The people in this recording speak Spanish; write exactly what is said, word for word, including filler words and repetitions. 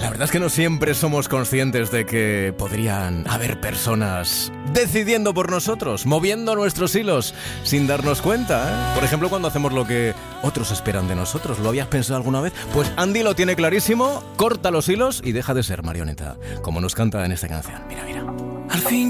La verdad es que no siempre somos conscientes de que podrían haber personas decidiendo por nosotros, moviendo nuestros hilos sin darnos cuenta, ¿eh? Por ejemplo, cuando hacemos lo que otros esperan de nosotros. ¿Lo habías pensado alguna vez? Pues Andy lo tiene clarísimo, corta los hilos y deja de ser marioneta, como nos canta en esta canción. Mira, mira. Al fin